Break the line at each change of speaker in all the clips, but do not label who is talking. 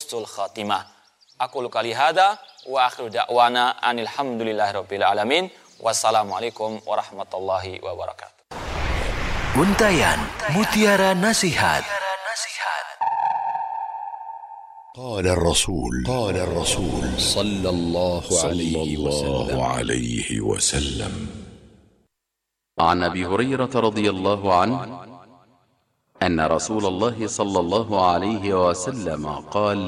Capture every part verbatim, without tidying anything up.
husnul khatimah. Aku qali hada wa akhiru da'wana anil hamdulillahirabbil alamin. Wassalamualaikum warahmatullahi wabarakatuh.
Untayan Mutiara Nasihat.
قال الرسول قال الرسول صلى الله عليه وسلم عليه وسلم
عن أبي هريرة رضي الله عنه أن رسول الله صلى الله عليه وسلم قال: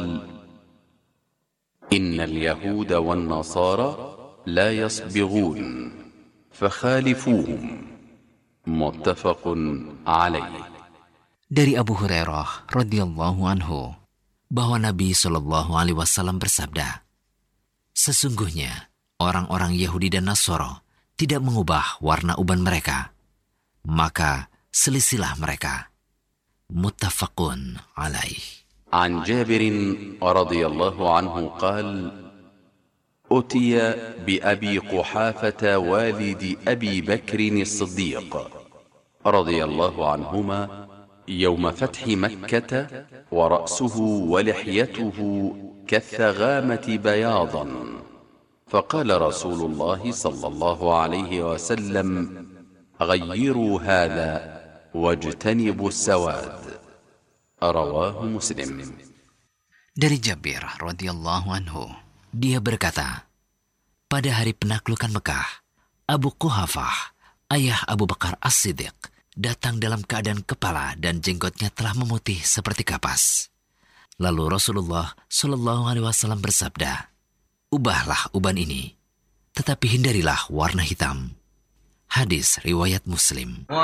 إن اليهود والنصارى لا يصبغون فخالفوهم. متفق عليه.
Dari Abu Hurairah radhiyallahu anhu bahwa Nabi Shallallahu Alaihi Wasallam bersabda, sesungguhnya orang-orang Yahudi dan Nasoro tidak mengubah warna uban mereka, maka selisilah mereka. Muttafaqun alaih.
عن جابر رضي الله عنه قال: أتي بأبي قحافة والد أبي بكر الصديق رضي الله عنهما يوم فتح مكة ورأسه ولحيته كالثغامة بياضا، فقال رسول الله صلى الله عليه وسلم: غيروا هذا واجتنبوا السواد. رواه مسلم.
Dari Jabir radhiyallahu anhu, dia berkata, pada hari penaklukan Mekah, Abu Quhafah, ayah Abu Bakar As-Siddiq, datang dalam keadaan kepala dan jenggotnya telah memutih seperti kapas. Lalu Rasulullah Shallallahu Alaihi Wasallam bersabda, ubahlah uban ini, tetapi hindarilah warna hitam. Hadis riwayat Muslim.